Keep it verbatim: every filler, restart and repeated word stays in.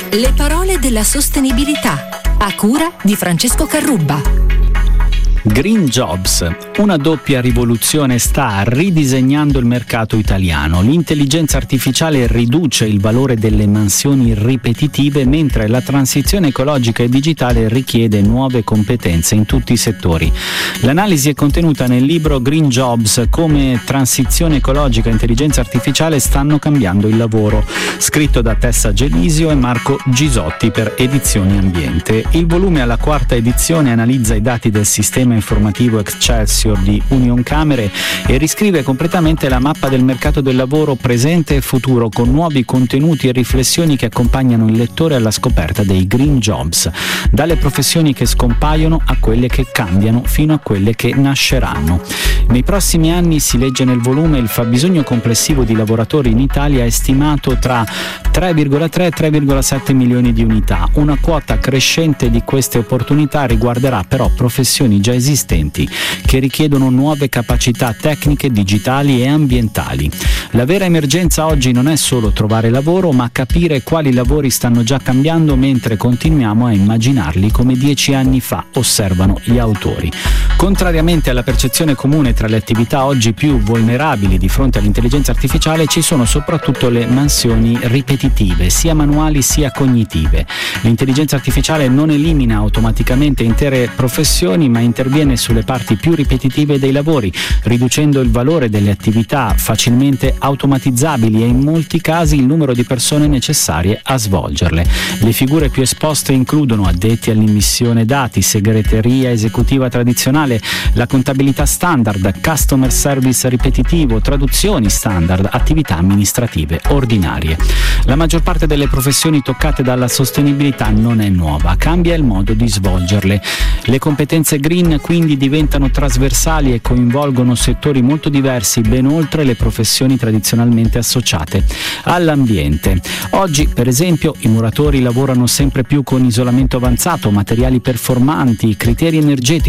Le parole della sostenibilità, a cura di Francesco Carrubba. Green Jobs, una doppia rivoluzione sta ridisegnando il mercato italiano. L'intelligenza artificiale riduce il valore delle mansioni ripetitive, mentre la transizione ecologica e digitale richiede nuove competenze in tutti i settori. L'analisi è contenuta nel libro Green Jobs, come transizione ecologica e intelligenza artificiale stanno cambiando il lavoro, scritto da Tessa Gelisio e Marco Gisotti per Edizioni Ambiente. Il volume alla quarta edizione analizza i dati del sistema informativo Excelsior di Unioncamere e riscrive completamente la mappa del mercato del lavoro presente e futuro, con nuovi contenuti e riflessioni che accompagnano il lettore alla scoperta dei Green Jobs, dalle professioni che scompaiono a quelle che cambiano fino a quelle che nasceranno. Nei prossimi anni, si legge nel volume, il fabbisogno complessivo di lavoratori in Italia è stimato tra tre virgola tre e tre virgola sette milioni di unità. Una quota crescente di queste opportunità riguarderà però professioni già esistenti che richiedono nuove capacità tecniche, digitali e ambientali. La vera emergenza oggi non è solo trovare lavoro, ma capire quali lavori stanno già cambiando mentre continuiamo a immaginarli come dieci anni fa, osservano gli autori. Contrariamente alla percezione comune tra le attività oggi più vulnerabili di fronte all'intelligenza artificiale, ci sono soprattutto le mansioni ripetitive, sia manuali sia cognitive. L'intelligenza artificiale non elimina automaticamente intere professioni, ma interviene sulle parti più ripetitive dei lavori, riducendo il valore delle attività facilmente automatizzabili e in molti casi il numero di persone necessarie a svolgerle. Le figure più esposte includono addetti all'immissione dati, segreteria esecutiva tradizionale, la contabilità standard, customer service ripetitivo, traduzioni standard, attività amministrative ordinarie. La maggior parte delle professioni toccate dalla sostenibilità non è nuova, cambia il modo di svolgerle. Le competenze green quindi diventano trasversali e coinvolgono settori molto diversi, ben oltre le professioni tradizionalmente associate all'ambiente. Oggi, per esempio, i muratori lavorano sempre più con isolamento avanzato, materiali performanti, criteri energetici